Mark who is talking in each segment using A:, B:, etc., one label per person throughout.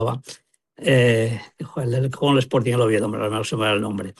A: con el Sporting el Oviedo, hombre, no se me da el nombre.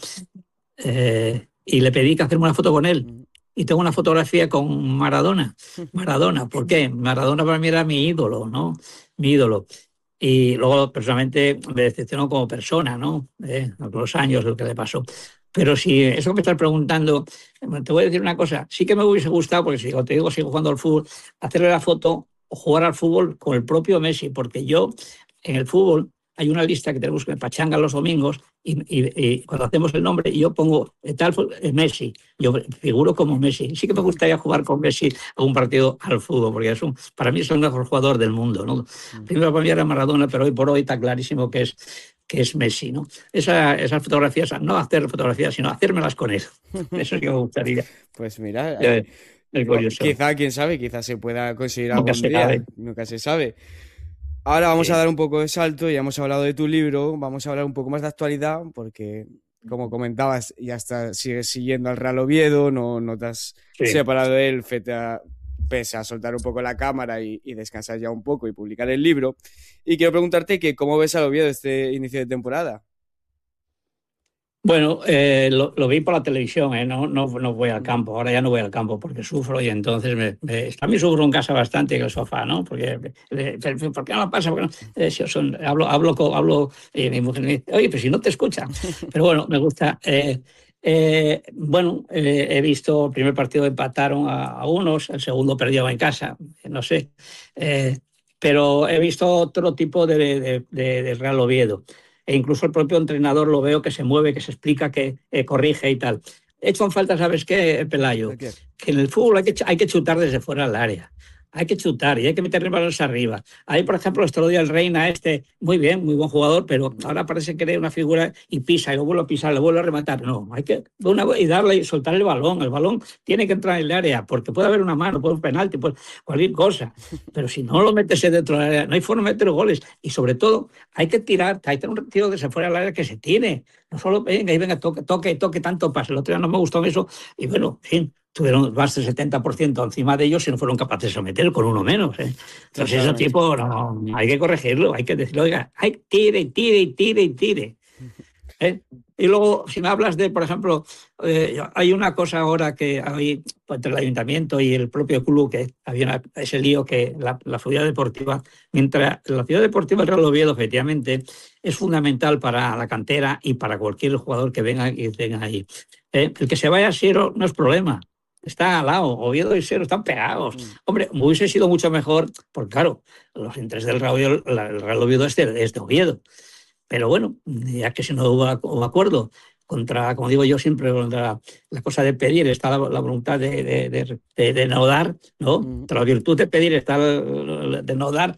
A: Y le pedí que hacerme una foto con él. Y tengo una fotografía con Maradona. Maradona, ¿por qué? Maradona para mí era mi ídolo, ¿no? Mi ídolo. Y luego, personalmente, me decepcionó como persona, ¿no? Con los años, lo que le pasó. Pero si eso que me estás preguntando, te voy a decir una cosa. Sí que me hubiese gustado, porque si como te digo, sigo jugando al fútbol, hacerle la foto o jugar al fútbol con el propio Messi, porque yo, en el fútbol, hay una lista que tenemos que pachanga los domingos y cuando hacemos el nombre yo pongo tal Messi, yo figuro como Messi. Sí que me gustaría jugar con Messi a un partido al fútbol, porque para mí es el mejor jugador del mundo, ¿no? Primero para mí era Maradona, pero hoy por hoy está clarísimo que es Messi, ¿no? Esas fotografías, no hacer fotografías, sino hacérmelas con él. Eso sí que me gustaría.
B: Pues mira,
A: Es curioso.
B: quizá, quién sabe, quizá se pueda conseguir
A: Nunca
B: algún
A: se
B: día,
A: sabe.
B: nunca se sabe. Ahora vamos a
A: Sí.
B: dar un poco de salto, ya hemos hablado de tu libro, vamos a hablar un poco más de actualidad, porque como comentabas, ya sigues siguiendo al Real Oviedo, no te has
A: Sí.
B: separado de él, pese a soltar un poco la cámara y descansar ya un poco y publicar el libro. Y quiero preguntarte que cómo ves al Oviedo este inicio de temporada.
A: Bueno, lo vi por la televisión, no voy al campo, ahora ya no voy al campo porque sufro y entonces también sufro en casa bastante en el sofá, ¿no? Porque, ¿por qué no pasa? Porque no? Hablo y mi mujer me dice, oye, pues si no te escucha. Pero bueno, me gusta. Bueno, he visto el primer partido empataron a unos, el segundo perdió en casa, no sé. Eh, pero he visto otro tipo de Real Oviedo e incluso el propio entrenador lo veo que se mueve, que se explica, que corrige y tal. He hecho en falta, ¿sabes qué, Pelayo?
B: ¿El qué?
A: Que en el fútbol hay que chutar desde fuera del área. Hay que chutar y hay que meterle balones arriba. Ahí, por ejemplo, otro día el Reina, muy bien, muy buen jugador, pero ahora parece que era una figura y pisa, y lo vuelve a pisar, lo vuelve a rematar. No, hay que y darle y soltar el balón. El balón tiene que entrar en el área, porque puede haber una mano, puede haber un penalti, puede cualquier cosa. Pero si no lo metes dentro del área, no hay forma de meter goles. Y sobre todo, hay que tirar, hay que tener un tiro desde fuera del área que se tiene. No solo venga, toque, tanto pase. El otro día no me gustó eso. Y bueno, en fin, tuvieron más del 70% encima de ellos y no fueron capaces de someter con uno menos. Entonces, ese
B: Totalmente.
A: tipo, no, hay que corregirlo, hay que decirle, oiga, tire, tire, tire, tire. ¿Eh? Y luego, si me hablas de, por ejemplo, hay una cosa ahora que hay entre el ayuntamiento y el propio club, que había ese lío que la ciudad deportiva, mientras la ciudad deportiva del Real Oviedo, efectivamente, es fundamental para la cantera y para cualquier jugador que venga y tenga ahí. El que se vaya a Siero no es problema. Está al lado, Oviedo y Siero están pegados. Hombre, hubiese sido mucho mejor, porque claro, los intereses del Real Oviedo, el Real Oviedo es de Oviedo. Pero bueno, ya que si no hubo acuerdo como digo yo siempre, contra la cosa de pedir está la voluntad de no dar, ¿no? Contra la virtud de pedir está de no dar,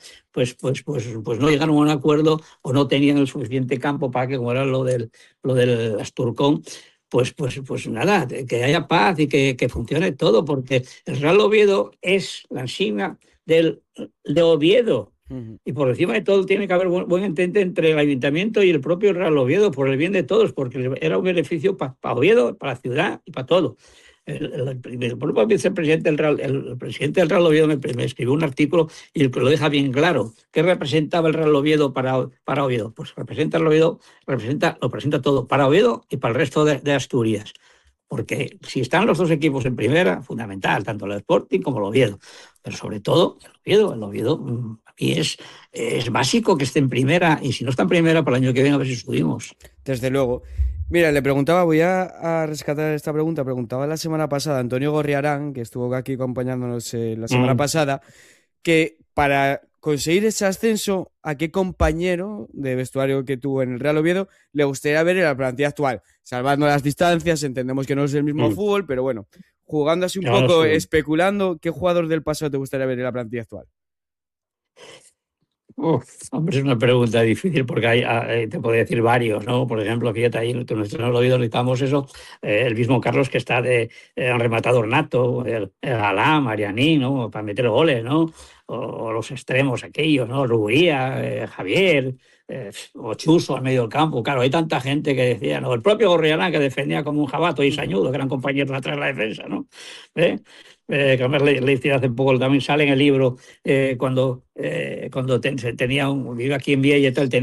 A: pues no llegaron a un acuerdo o no tenían el suficiente campo para que, como era lo del Asturcón, pues nada, que haya paz y que funcione todo, porque el Real Oviedo es la insignia de Oviedo. Y por encima de todo tiene que haber buen entente entre el ayuntamiento y el propio Real Oviedo, por el bien de todos, porque era un beneficio para Oviedo, para la ciudad y para todo. El propio vicepresidente el presidente del Real Oviedo me escribió un artículo y lo deja bien claro. ¿Qué representaba el Real Oviedo para Oviedo? Pues representa el Oviedo, lo presenta todo para Oviedo y para el resto de Asturias. Porque si están los dos equipos en primera, fundamental, tanto el Sporting como el Oviedo. Pero sobre todo el Oviedo a mí es básico que esté en primera y si no está en primera, para el año que viene a ver si subimos.
B: Desde luego. Mira, le preguntaba, voy a rescatar esta pregunta. Preguntaba la semana pasada Antonio Gorriarán, que estuvo aquí acompañándonos la semana
A: Mm.
B: pasada, que para conseguir ese ascenso, ¿a qué compañero de vestuario que tuvo en el Real Oviedo le gustaría ver en la plantilla actual? Salvando las distancias, entendemos que no es el mismo
A: Mm.
B: fútbol, pero bueno, jugando así un
A: Yo no
B: poco,
A: sé.
B: especulando, ¿qué jugador del pasado te gustaría ver en la plantilla actual?
A: Hombre, es una pregunta difícil porque te puedo decir varios, ¿no? Por ejemplo, fíjate ahí, en nuestro oído necesitamos eso, el mismo Carlos que está de rematador nato, el Alá, Marianín, ¿no? Para meter goles, ¿no? O los extremos aquellos, ¿no? Ruguía, Javier, o Chuso al medio del campo. Claro, hay tanta gente que decía, ¿no? El propio Gorriarán que defendía como un jabato y Sañudo, que eran compañeros atrás de la defensa, ¿no? ¿Eh? que además le hice hace poco, también sale en el libro, cuando tenía vive aquí en Viella y tal,